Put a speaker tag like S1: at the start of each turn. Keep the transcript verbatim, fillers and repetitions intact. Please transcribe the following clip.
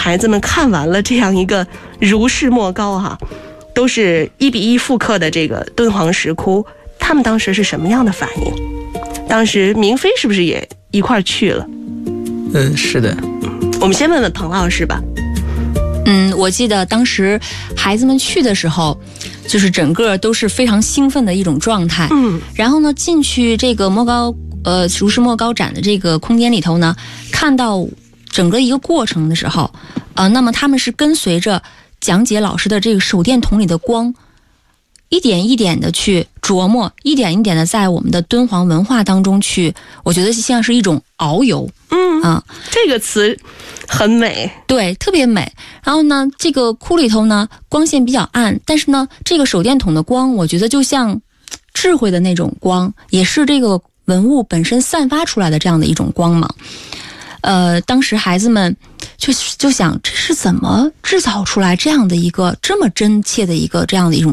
S1: 孩子们看完了这样一个如是莫高哈、啊，都是一比一复刻的这个敦煌石窟，他们当时是什么样的反应？当时明飞是不是也一块去了？
S2: 嗯，是的。
S1: 我们先问问彭老师吧。
S3: 嗯，我记得当时孩子们去的时候，就是整个都是非常兴奋的一种状态。
S1: 嗯，
S3: 然后呢，进去这个莫高呃如是莫高展的这个空间里头呢，看到整个一个过程的时候，呃，那么他们是跟随着讲解老师的这个手电筒里的光，一点一点的去琢磨，一点一点的在我们的敦煌文化当中去，我觉得像是一种遨游。
S1: 嗯
S3: 啊，
S1: 这个词很美，
S3: 对，特别美。然后呢，这个窟里头呢，光线比较暗，但是呢，这个手电筒的光，我觉得就像智慧的那种光，也是这个文物本身散发出来的这样的一种光芒。呃，当时孩子们就就想，这是怎么制造出来这样的一个这么真切的一个这样的一种